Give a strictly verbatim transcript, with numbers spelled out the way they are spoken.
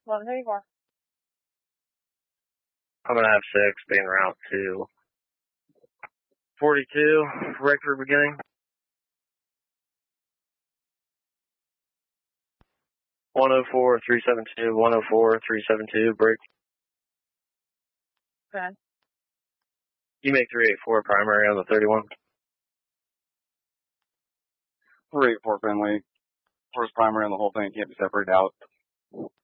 Well, here you are. I'm going to have six being route two. forty-two, record beginning. one oh four, three seven two, one oh four, three seven two, break. Okay. You make three eighty-four primary on the thirty-one. three eighty-four Finley. First primary on the whole thing can't be separated out.